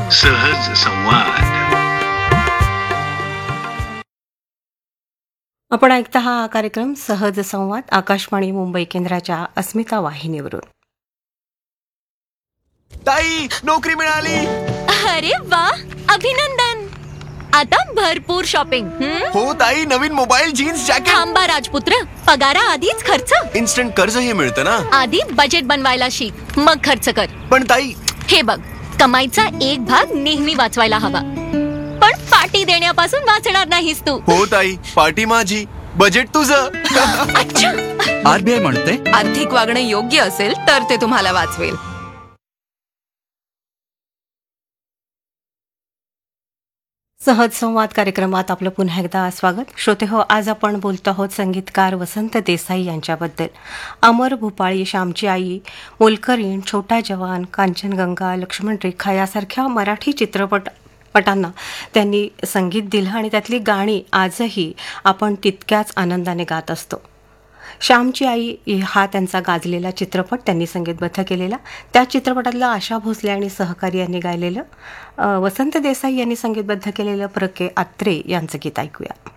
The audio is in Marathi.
सहज संवाद. आपण ऐकता हा कार्यक्रम सहज संवाद आकाशवाणी मुंबई केंद्राच्या अस्मिता वाहिनीवरून. ताई, नोकरी मिळाली. अरे वा, अभिनंदन. आता भरपूर शॉपिंग. हो ताई, नवीन मोबाईल, जीन्स, जॅकेट. थांबा राजपुत्र, पगारा आधीच खर्च. इन्स्टंट कर्ज हे मिळतं ना. आधी बजेट बनवायला शिक, मग खर्च कर. पण ताई, हे बघ, कमाईचा एक भाग नेहमी वाचवायला हवा, पण पार्टी देण्यापासून वाचणार नाहीस तू. हो ताई, पार्टी माझी, बजेट तुझं. अच्छा. आरबीआय म्हणते, आर्थिक वागणं योग्य असेल तर ते तुम्हाला वाचवेल. सहज संवाद कार्यक्रमात आपलं पुन्हा एकदा स्वागत. श्रोते हो, आज आपण बोलतो आहोत संगीतकार वसंत देसाई यांच्याबद्दल. अमर भूपाळी, श्यामची आई, मोलकरीण, छोटा जवान, कांचनगंगा, लक्ष्मण रेखा यासारख्या मराठी चित्रपटांना त्यांनी संगीत दिलं आणि त्यातली गाणी आजही आपण तितक्याच आनंदाने गात असतो. श्यामची आई हा त्यांचा गाजलेला चित्रपट त्यांनी संगीतबद्ध केलेला. त्या चित्रपटातलं आशा भोसले आणि सहकारी यांनी गायलेलं वसंत देसाई यांनी संगीतबद्ध केलेलं प्र के. अत्रे यांचं गीत ऐकूया.